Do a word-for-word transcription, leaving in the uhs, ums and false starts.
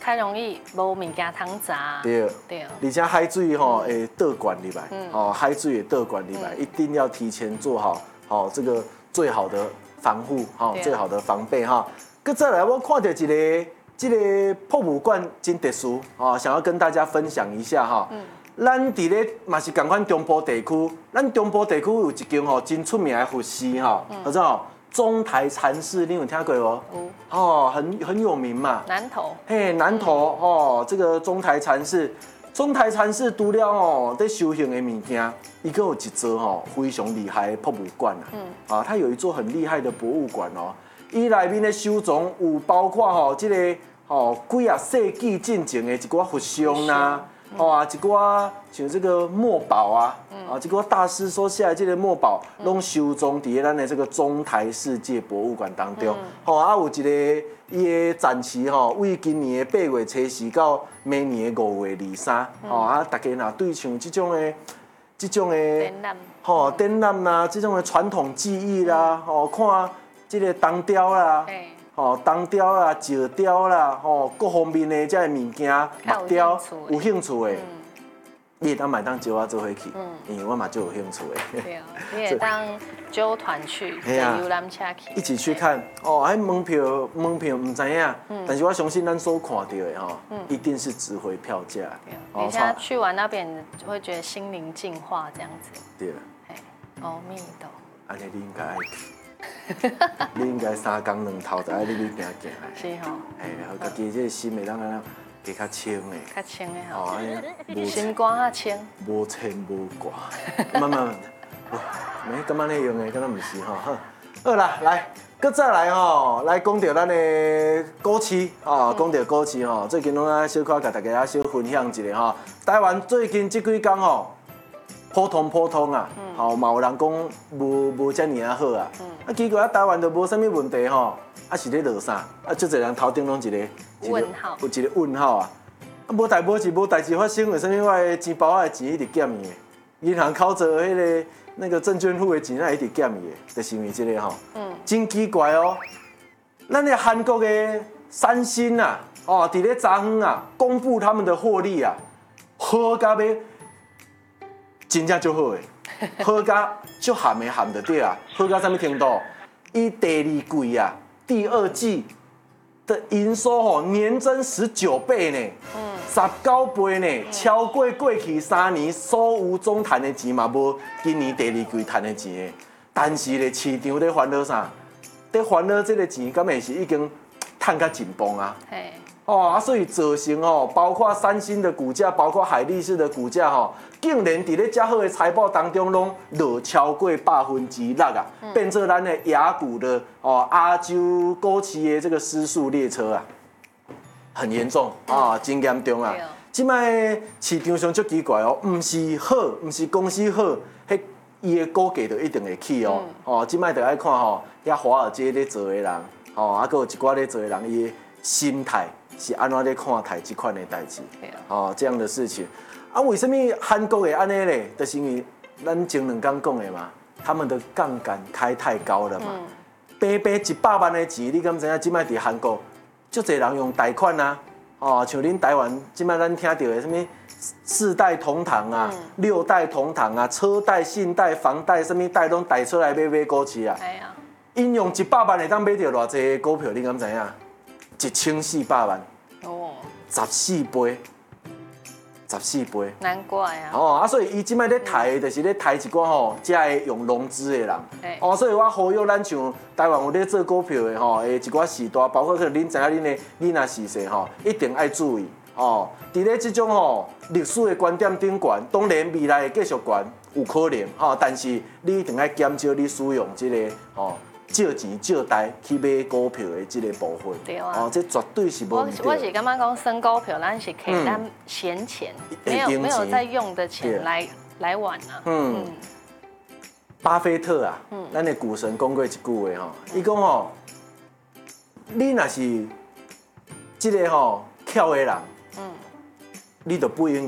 较容易无物件通砸。 对对。 而且海水吼会倒灌入来，哦，海水也倒灌入来，一定要提前做好，好这个最好的防护，哈，最好的防备哈。搁再来，我看到一个这个博物馆真特殊，啊，想要跟大家分享一下哈。咱伫咧嘛是共款中部地区，咱中部地区有一间吼真出名的佛寺哈，叫做中台禅寺，你有听过无？有。哦，很很有名嘛。 南投。嘿， 南投哦，这个中台禅寺，中台禅寺除了哦在修行的物件，伊个有一座吼非常厉害的博物馆啊。嗯。啊，它有一座很厉害的博物馆哦，伊内面的收藏有包括吼这个吼几啊世纪进前的一寡佛像啦。哦啊，一寡像这个墨宝啊，啊，这个大师收下来这个墨宝，拢收藏伫咱的这个中台世界博物馆当中。吼啊，有一个伊的展期吼，为今年的八月初四到明年的五月二三。吼啊，大家若对像这种的、这种的展览， 吼展览啦，这种的传统技艺啦，吼看这个铜雕啦。吼，铜雕啦、石雕啦，吼，各方面的这物件、木雕有兴趣的，你会当买当招我做伙去，因为我嘛就有兴趣的。 对啊，你也当揪团去，坐游览车去， 一起去看。哦，哎，门票门票唔知影，但是我相信咱所看到的吼，一定是值回票价。 你现在去完那边，会觉得心灵净化这样子。 对。 哎，阿弥陀。 安尼你应该爱去。你应该三工两头就爱你去行行来。 是吼。哎， 互家己这个心会当安尼加较清的。 较清的吼。 哦，安尼心肝较清。 无牵无挂。慢慢，没感觉你用的，敢若唔是吼。好，好啦，来，搁再来吼，来讲到咱的古市啊，讲到古市吼，最近拢啊小可甲大家啊小分享一下吼。台湾最近这几工吼。普通普通啊，吼嘛有人讲无无遮尔啊好啊，啊奇怪啊台湾都无啥物问题吼，啊是咧落啥？啊，足侪人头顶拢一个问号， 有一个问号啊，啊无代无志无代志发生，为啥物我的钱包的钱一直减伊的？银行口座迄个那个证券户的钱啊一直减伊的，就是因为这个吼，嗯，真奇怪哦。咱的韩国的三星啊，哦，伫咧昨昏啊公布他们的获利啊，好到要。真正足好诶，好甲足含的含的对啊，好到什么程度？伊第二季啊，第二季的营收吼年增十九倍呢，嗯，十九倍呢，超过过去三年所有总赚的钱嘛，无今年第二季赚的钱诶。但是咧，市场咧烦恼啥？咧烦恼这个钱，敢会是已经赚甲紧绷啊？嘿。哦啊，所以造成哦，包括三星的股价，包括海力士的股价吼，竟然伫咧较好的财报当中，拢落超过百分之六啊，嗯、变做咱的亚股的哦亚洲股市的这个失速列车啊，很严重啊，真严重啊！即摆市场上足奇怪哦，唔是好，唔是公司好，迄伊的股价就一定会起哦。嗯、哦，即摆就爱看吼，遐华尔街咧做的人，哦，啊，搁有一寡咧做的人，伊的心态。是安怎咧看待这款的代志？哦，这样的事情啊，为什么韩国会安尼咧？就是因为咱前两天讲的嘛，他们的杠杆开太高了嘛，平平一百万的钱，你敢知影？即摆伫韩国，足侪人用贷款啊，哦，像恁台湾即摆咱听到的什么四代同堂啊、嗯、六代同堂啊、车贷、信贷、房贷，什么贷拢贷出来买买股市啊。哎呀，因用一百万会当买到偌济股票，你敢知影？一千四百万，哦，十四倍，十四倍， 难怪啊！ 哦啊，所以伊即摆咧抬，就是咧抬一寡吼，才会用融资的人。哦，所以我呼吁咱像台湾有咧做股票的吼，诶一寡时代，包括可能恁知影恁的囡仔时势吼，一定爱注意哦。伫咧即种吼历史的观点顶悬，当然未来会继续悬，有可能吼，但是你一定爱减少你使用即个吼。借钱借贷去买股票的这个部分，对啊，哦，这绝对是无。我我是感觉讲升股票，咱是可以咱闲钱，没有没有在用的钱来来玩啊。嗯， 巴菲特啊，咱的股神讲过一句话吼，伊讲吼，你若是这个吼巧的人，嗯，你就不应。